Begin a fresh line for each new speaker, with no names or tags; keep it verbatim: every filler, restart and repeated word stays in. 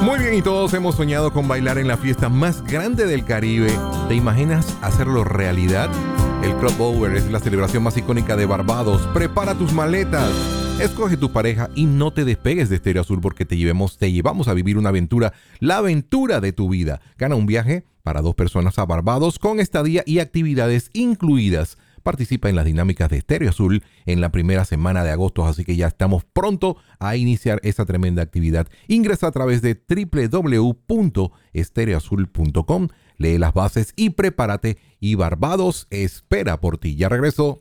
Muy bien, y todos hemos soñado con bailar en la fiesta más grande del Caribe. ¿Te imaginas hacerlo realidad? El Club Over es la celebración más icónica de Barbados. Prepara tus maletas, escoge tu pareja y no te despegues de Estéreo Azul porque te llevemos, te llevamos a vivir una aventura, la aventura de tu vida. Gana un viaje para dos personas a Barbados con estadía y actividades incluidas. Participa en las dinámicas de Estéreo Azul en la primera semana de agosto, así que ya estamos pronto a iniciar esa tremenda actividad. Ingresa a través de doble u doble u doble u punto estéreo azul punto com, lee las bases y prepárate, y Barbados espera por ti. Ya regreso.